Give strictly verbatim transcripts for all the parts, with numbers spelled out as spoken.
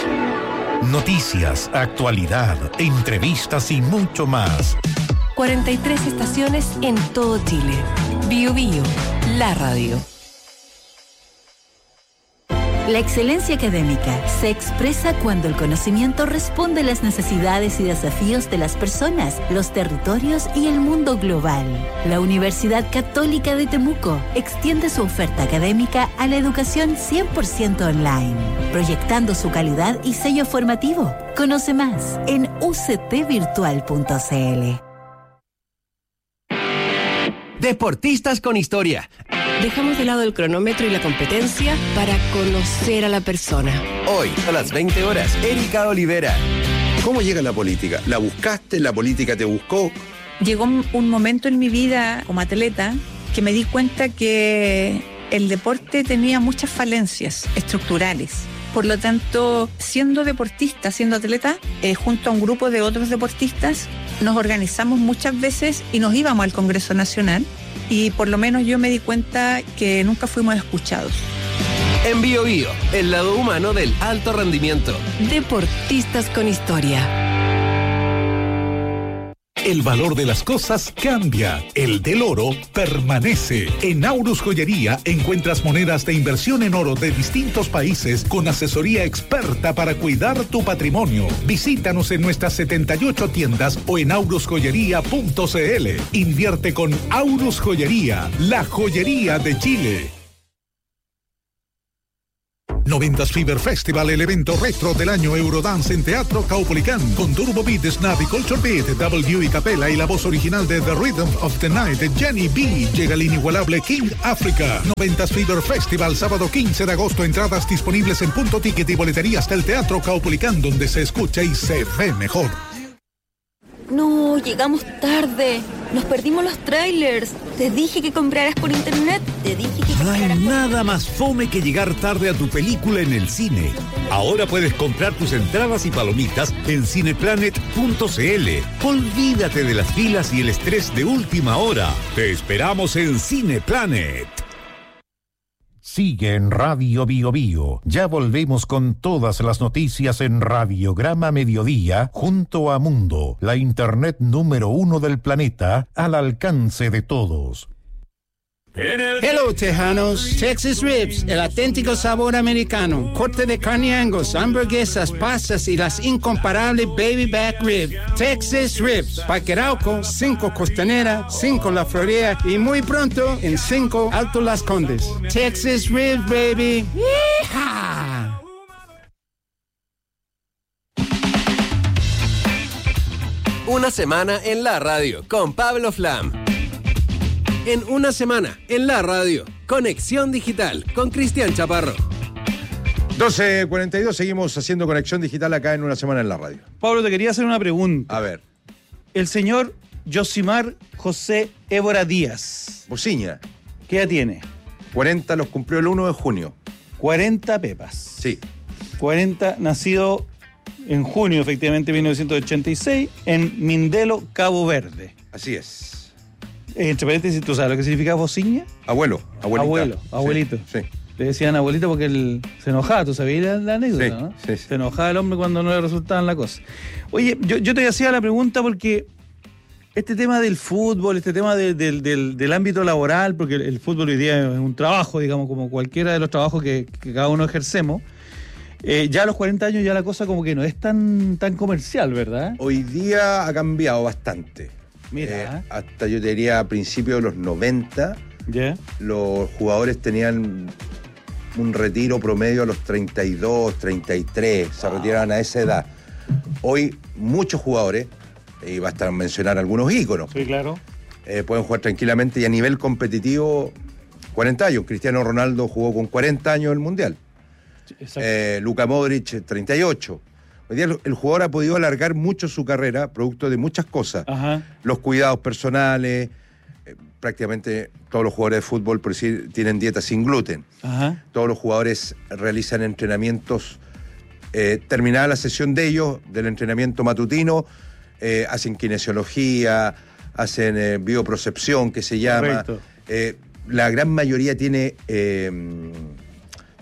Noticias, actualidad, entrevistas y mucho más. cuarenta y tres estaciones en todo Chile. Bio Bio, la radio. La excelencia académica se expresa cuando el conocimiento responde a las necesidades y desafíos de las personas, los territorios y el mundo global. La Universidad Católica de Temuco extiende su oferta académica a la educación cien por ciento online, proyectando su calidad y sello formativo. Conoce más en u c t virtual punto c l. Deportistas con historia. Dejamos de lado el cronómetro y la competencia para conocer a la persona. Hoy, a las veinte horas, Erika Olivera. ¿Cómo llega la política? ¿La buscaste? ¿La política te buscó? Llegó un momento en mi vida como atleta que me di cuenta que el deporte tenía muchas falencias estructurales. Por lo tanto, siendo deportista, siendo atleta, eh, junto a un grupo de otros deportistas, nos organizamos muchas veces y nos íbamos al Congreso Nacional. Y por lo menos yo me di cuenta que nunca fuimos escuchados. En Bio Bio, el lado humano del alto rendimiento. Deportistas con historia. El valor de las cosas cambia, el del oro permanece. En Aurus Joyería encuentras monedas de inversión en oro de distintos países con asesoría experta para cuidar tu patrimonio. Visítanos en nuestras setenta y ocho tiendas o en aurus joyería punto c l. Invierte con Aurus Joyería, la joyería de Chile. noventas Fever Festival, el evento retro del año Eurodance en Teatro Caupolicán, con Turbo Beat, Snap y Culture Beat, W y Capella y la voz original de The Rhythm of the Night de Jenny B. Llega el inigualable King Africa. noventas Fever Festival, sábado quince de agosto, entradas disponibles en Punto Ticket y boleterías del Teatro Caupolicán, donde se escucha y se ve mejor. No, llegamos tarde. Nos perdimos los trailers. Te dije que compraras por internet. Te dije que No hay compraras por... nada más fome que llegar tarde a tu película en el cine. Ahora puedes comprar tus entradas y palomitas en cineplanet punto c l. Olvídate de las filas y el estrés de última hora. Te esperamos en Cineplanet. Sigue en Radio Bio Bio. Ya volvemos con todas las noticias en Radiograma Mediodía, junto a Mundo, la internet número uno del planeta, al alcance de todos. Hello, Tejanos. Texas Ribs, el auténtico sabor americano. Corte de carne Angus, hamburguesas, pastas y las incomparables Baby Back Rib. Texas Ribs, Paquerauco, cinco Costanera, cinco La Florida y muy pronto en cinco Alto Las Condes. Texas Ribs, baby. ¡Yeehaw! Una semana en la radio con Pablo Flam. En una semana en la radio, Conexión Digital con Cristian Chaparro. doce cuarenta y dos, seguimos haciendo Conexión Digital acá en Una Semana en la Radio. Pablo, te quería hacer una pregunta. A ver. El señor Yosimar José Évora Díaz. Bociña. ¿Qué edad tiene? cuarenta los cumplió el uno de junio. cuarenta pepas. Sí. cuarenta, nacido en junio, efectivamente, mil novecientos ochenta y seis, en Mindelo, Cabo Verde. Así es. Entre paréntesis, ¿tú sabes lo que significa bociña? Abuelo, abuelita. Abuelo, abuelito. Sí, sí. Le decían abuelito porque él se enojaba, ¿tú sabías la, la anécdota, Sí, no? sí, sí. Se enojaba el hombre cuando no le resultaban las cosas. Oye, yo, yo te hacía la pregunta porque este tema del fútbol, este tema de, de, del, del ámbito laboral, porque el, el fútbol hoy día es un trabajo, digamos, como cualquiera de los trabajos que, que cada uno ejercemos, eh, ya a los cuarenta años ya la cosa como que no es tan, tan comercial, ¿verdad? Hoy día ha cambiado bastante. Mira. Eh, hasta yo te diría a principios de los noventa, ¿Ya? los jugadores tenían un retiro promedio a los treinta y dos, treinta y tres, se Wow. retiraban a esa edad. Hoy muchos jugadores, y basta mencionar algunos íconos, Sí, claro. eh, pueden jugar tranquilamente y a nivel competitivo cuarenta años. Cristiano Ronaldo jugó con cuarenta años el Mundial. Exacto. Eh, Luka Modric, treinta y ocho. Hoy día el jugador ha podido alargar mucho su carrera, producto de muchas cosas. Ajá. Los cuidados personales, eh, prácticamente todos los jugadores de fútbol, por decir, tienen dieta sin gluten. Ajá. Todos los jugadores realizan entrenamientos, eh, terminada la sesión de ellos, del entrenamiento matutino, eh, hacen kinesiología, hacen eh, bioprocepción, que se llama. Correcto. Eh, la gran mayoría tiene, eh,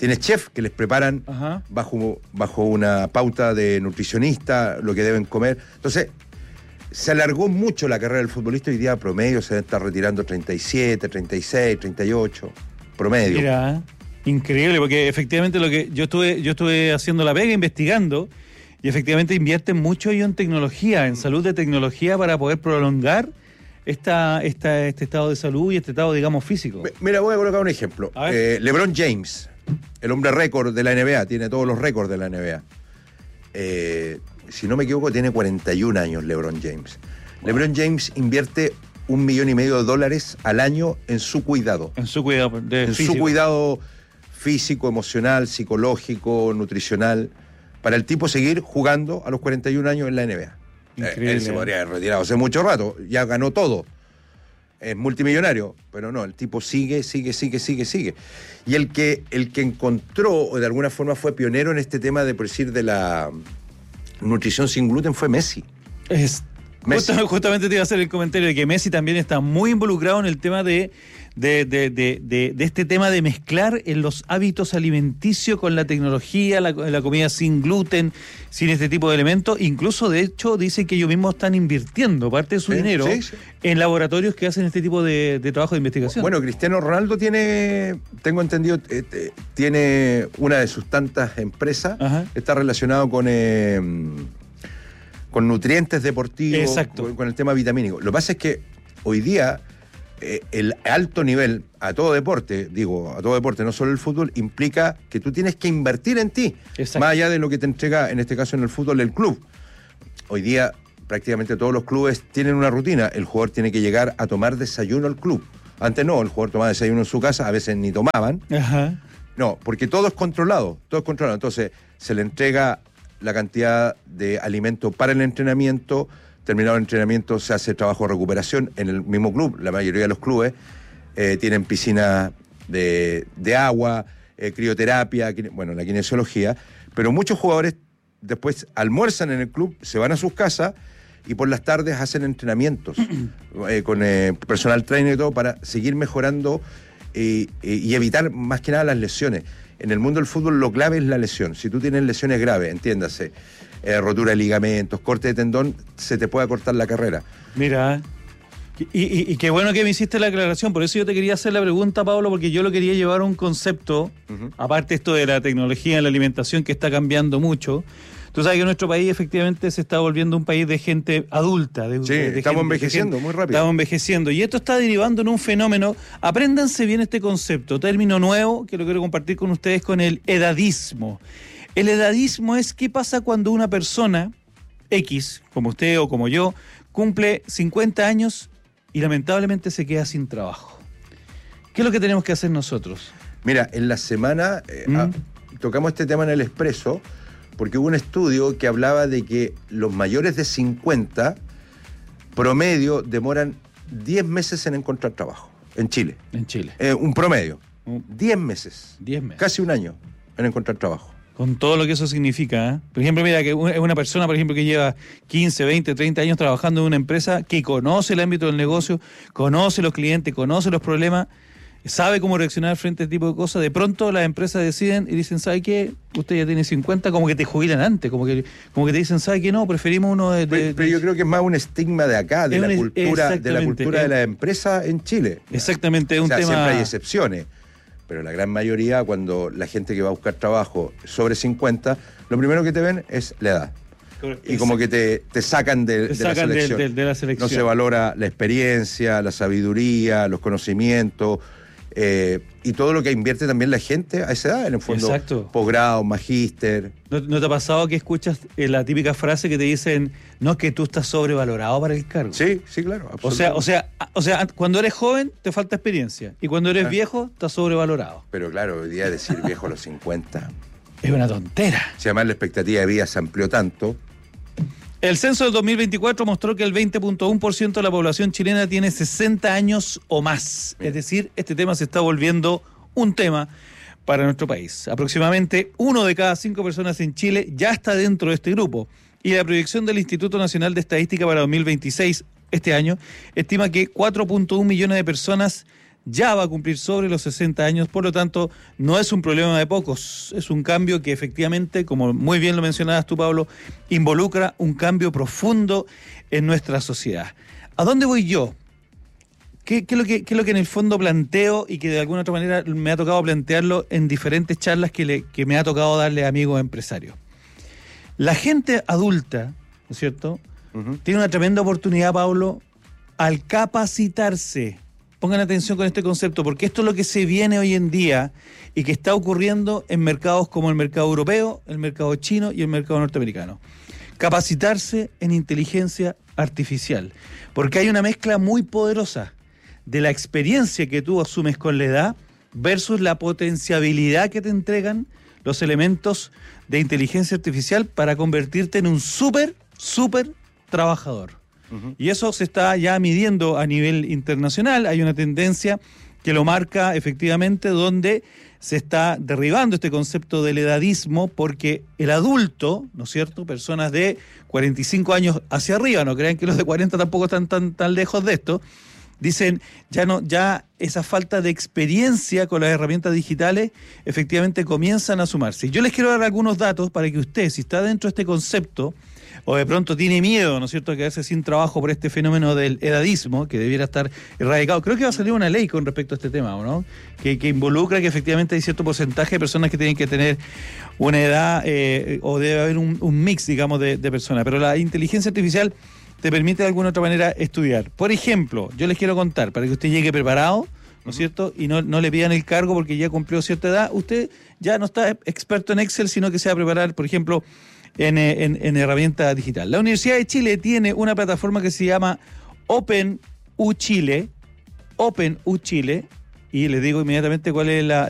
Tienes chefs que les preparan bajo, bajo una pauta de nutricionista lo que deben comer. Entonces, se alargó mucho la carrera del futbolista. Hoy día promedio se está retirando treinta y siete, treinta y seis, treinta y ocho, promedio. Mira, increíble, porque efectivamente lo que yo estuve, yo estuve haciendo la pega, investigando, y efectivamente invierten mucho ellos en tecnología, en salud de tecnología, para poder prolongar esta, esta, este estado de salud y este estado, digamos, físico. Mira, voy a colocar un ejemplo. Eh, LeBron James, el hombre récord de la N B A, tiene todos los récords de la N B A. Eh, si no me equivoco, tiene cuarenta y un años LeBron James. Wow. LeBron James invierte un millón y medio de dólares al año en su cuidado. En su cuidado de En físico. su cuidado físico, emocional, psicológico, nutricional, para el tipo seguir jugando a los cuarenta y un años en la N B A. Increíble. Eh, él se podría haber retirado hace mucho rato, ya ganó todo. Es multimillonario, pero no, el tipo sigue, sigue, sigue, sigue, sigue. Y el que, el que encontró, o de alguna forma fue pionero en este tema de, por decir, de la nutrición sin gluten, fue Messi. Es, Messi. Justamente te iba a hacer el comentario de que Messi también está muy involucrado en el tema de, de, de, de, de, de este tema de mezclar en los hábitos alimenticios con la tecnología, la, la comida sin gluten, sin este tipo de elementos. Incluso, de hecho, dicen que ellos mismos están invirtiendo parte de su sí, dinero sí, sí. en laboratorios que hacen este tipo de, de trabajo de investigación. Bueno, Cristiano Ronaldo tiene, tengo entendido, eh, eh, tiene una de sus tantas empresas, Ajá. está relacionado con... Eh, con nutrientes deportivos, con, con el tema vitamínico. Lo que pasa es que hoy día eh, el alto nivel a todo deporte, digo, a todo deporte, no solo el fútbol, implica que tú tienes que invertir en ti, Exacto. más allá de lo que te entrega, en este caso en el fútbol, el club. Hoy día prácticamente todos los clubes tienen una rutina. El jugador tiene que llegar a tomar desayuno al club. Antes no, el jugador tomaba desayuno en su casa, a veces ni tomaban. Ajá. No, porque todo es controlado, todo es controlado. Entonces se le entrega la cantidad de alimento para el entrenamiento. Terminado el entrenamiento se hace trabajo de recuperación en el mismo club. La mayoría de los clubes eh, tienen piscinas de, de agua, eh, crioterapia, bueno, la kinesiología, pero muchos jugadores después almuerzan en el club, se van a sus casas y por las tardes hacen entrenamientos eh, con eh, personal trainer y todo para seguir mejorando y, y evitar más que nada las lesiones. En el mundo del fútbol lo clave es la lesión. Si tú tienes lesiones graves, entiéndase, eh, rotura de ligamentos, corte de tendón, se te puede cortar la carrera. Mira, y, y, y qué bueno que me hiciste la aclaración. Por eso yo te quería hacer la pregunta, Pablo, porque yo lo quería llevar a un concepto, uh-huh. aparte esto de la tecnología en la alimentación que está cambiando mucho. Tú sabes que nuestro país efectivamente se está volviendo un país de gente adulta. De, sí, de, de estamos gente, envejeciendo gente, muy rápido. Estamos envejeciendo. Y esto está derivando en un fenómeno. Apréndanse bien este concepto, término nuevo que lo quiero compartir con ustedes, con el edadismo. El edadismo es qué pasa cuando una persona X, como usted o como yo, cumple cincuenta años y lamentablemente se queda sin trabajo. ¿Qué es lo que tenemos que hacer nosotros? Mira, en la semana eh, ¿Mm? a, tocamos este tema en el Expreso, porque hubo un estudio que hablaba de que los mayores de cincuenta, promedio, demoran diez meses en encontrar trabajo, en Chile. En Chile. Eh, un promedio. diez meses. diez meses. Casi un año en encontrar trabajo. Con todo lo que eso significa, ¿eh? Por ejemplo, mira, que es una persona, por ejemplo, que lleva quince, veinte, treinta años trabajando en una empresa, que conoce el ámbito del negocio, conoce los clientes, conoce los problemas, sabe cómo reaccionar frente a este tipo de cosas. De pronto las empresas deciden y dicen, ¿sabe qué? Usted ya tiene cincuenta, como que te jubilan antes, como que como que te dicen, ¿sabe qué? No, preferimos uno de... de pero, pero yo creo que es más un estigma de acá, de, la, un, cultura, de la cultura es, de la empresa en Chile. Exactamente, es un o sea, tema... siempre hay excepciones, pero la gran mayoría, cuando la gente que va a buscar trabajo sobre cincuenta, lo primero que te ven es la edad. Y como que te, te sacan, de, te de, sacan la selección. De, de, de la selección. No se valora la experiencia, la sabiduría, los conocimientos, eh, y todo lo que invierte también la gente a esa edad, en el fondo. Exacto. Posgrado, magíster. ¿No, ¿No te ha pasado que escuchas eh, la típica frase que te dicen, no, es que tú estás sobrevalorado para el cargo? Sí, sí, claro. O sea, o sea, o sea, cuando eres joven te falta experiencia y cuando eres ah. viejo estás sobrevalorado. Pero claro, hoy día decir viejo a los cincuenta es una tontera. Si además la expectativa de vida se amplió tanto. El censo del dos mil veinticuatro mostró que el veinte punto uno por ciento de la población chilena tiene sesenta años o más. Bien. Es decir, este tema se está volviendo un tema para nuestro país. Aproximadamente uno de cada cinco personas en Chile ya está dentro de este grupo. Y la proyección del Instituto Nacional de Estadística para dos mil veintiséis, este año, estima que cuatro punto uno millones de personas ya va a cumplir sobre los sesenta años, por lo tanto, no es un problema de pocos, es un cambio que efectivamente, como muy bien lo mencionabas tú, Pablo, involucra un cambio profundo en nuestra sociedad. ¿A dónde voy yo? ¿Qué, qué, es lo que, ¿Qué es lo que en el fondo planteo y que de alguna otra manera me ha tocado plantearlo en diferentes charlas que, le, que me ha tocado darle a amigos empresarios? La gente adulta, ¿no es cierto?, uh-huh. tiene una tremenda oportunidad, Pablo, al capacitarse. Pongan atención con este concepto, porque esto es lo que se viene hoy en día y que está ocurriendo en mercados como el mercado europeo, el mercado chino y el mercado norteamericano. Capacitarse en inteligencia artificial, porque hay una mezcla muy poderosa de la experiencia que tú asumes con la edad versus la potenciabilidad que te entregan los elementos de inteligencia artificial para convertirte en un súper, súper trabajador. Uh-huh. Y eso se está ya midiendo a nivel internacional. Hay una tendencia que lo marca efectivamente, donde se está derribando este concepto del edadismo, porque el adulto, ¿no es cierto?, personas de cuarenta y cinco años hacia arriba, no crean que los de cuarenta tampoco están tan, tan lejos de esto, dicen, ya no, ya esa falta de experiencia con las herramientas digitales efectivamente comienzan a sumarse. Yo les quiero dar algunos datos para que usted, si está dentro de este concepto, o de pronto tiene miedo, ¿no es cierto?, de quedarse sin trabajo por este fenómeno del edadismo, que debiera estar erradicado. Creo que va a salir una ley con respecto a este tema, ¿o no? Que, que involucra que efectivamente hay cierto porcentaje de personas que tienen que tener una edad, eh, o debe haber un, un mix, digamos, de, de personas. Pero la inteligencia artificial te permite de alguna otra manera estudiar. Por ejemplo, yo les quiero contar, para que usted llegue preparado, ¿no es cierto?, y no, no le pidan el cargo porque ya cumplió cierta edad, usted ya no está experto en Excel, sino que se va a preparar, por ejemplo, en, en, en herramienta digital. La Universidad de Chile tiene una plataforma que se llama OpenU Chile, OpenU Chile, y les digo inmediatamente cuál es la,